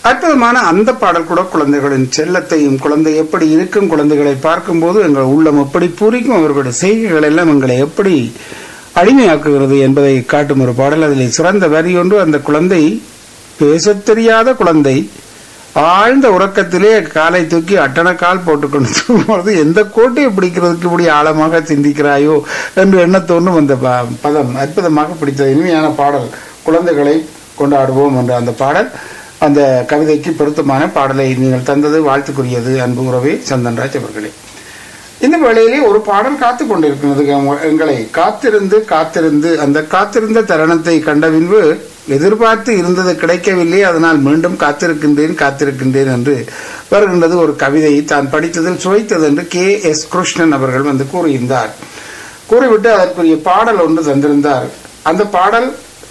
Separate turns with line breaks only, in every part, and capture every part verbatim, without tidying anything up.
அற்புதமான அந்த பாடல் கூட குழந்தைகளின் செல்லத்தையும், குழந்தை எப்படி இருக்கும், குழந்தைகளை பார்க்கும்போது எங்கள் உள்ளம் எப்படி பூரிக்கும், அவர்களுடைய செய்கைகள் எல்லாம் எங்களை எப்படி அடிமையாக்குகிறது என்பதை காட்டும் ஒரு பாடல். அதில் சிறந்த வரி ஒன்று, அந்த குழந்தை பேசத் தெரியாத குழந்தை ஆழ்ந்த உறக்கத்திலே காலை தூக்கி அட்டன கால் போட்டுக்கொண்டு தூங்கும்போது எந்த கோட்டையை பிடிக்கிறதுக்கு இப்படி ஆழமாக சிந்திக்கிறாயோ என்று எண்ணத்தோன்றும் அந்த பதம் அற்புதமாக பிடித்த இனிமையான பாடல். குழந்தைகளை கொண்டாடுவோம் என்ற அந்த பாடல், அந்த கவிதைக்கு பொருத்தமான பாடலை நீங்கள் தந்தது வாழ்த்துக்குரியது அன்பு உறவே சந்தன்ராஜ் அவர்களே. இந்த வேளையிலே ஒரு பாடல் காத்து கொண்டிருக்கிறது. எங்களை காத்திருந்து காத்திருந்து அந்த காத்திருந்த தருணத்தை கண்ட பின்பு எதிர்பார்த்து இருந்தது கிடைக்கவில்லை, அதனால் மீண்டும் காத்திருக்கின்றேன் காத்திருக்கின்றேன் என்று வருகின்றது ஒரு கவிதை. தான் படித்ததில் சுவைத்தது என்று கே எஸ் கிருஷ்ணன் அவர்கள் வந்து கூறியிருந்தார். கூறிவிட்டு அதற்குரிய பாடல் ஒன்று தந்திருந்தார். அந்த பாடல்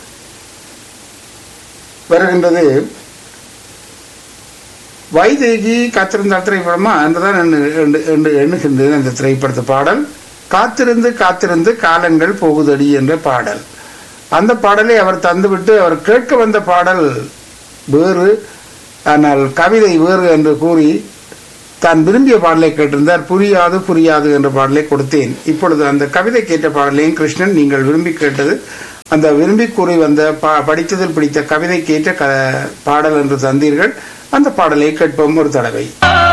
வருகின்றது வைதேகி காத்திருந்தார் திரைப்படமா என்றுதான் எண்ணுகின்றேன். அந்த திரைப்படத்து பாடல் காத்திருந்து காத்திருந்து காலங்கள் போகுதடி என்ற பாடல். அந்த பாடலை அவர் தந்துவிட்டு அவர் கேட்க வந்த பாடல் வேறு, ஆனால் கவிதை வேறு என்று கூறி தான் விரும்பிய பாடலை கேட்டிருந்தார். புரியாது புரியாது என்ற பாடலை கொடுத்தேன். இப்பொழுது அந்த கவிதை கேட்ட பாடலையும் கிருஷ்ணன் நீங்கள் விரும்பி கேட்டது, அந்த விரும்பி கூறி வந்த படித்ததில் பிடித்த கவிதை கேட்ட பாடல் என்று தந்தீர்கள். அந்த பாடலை கேட்போம் ஒரு தடவை.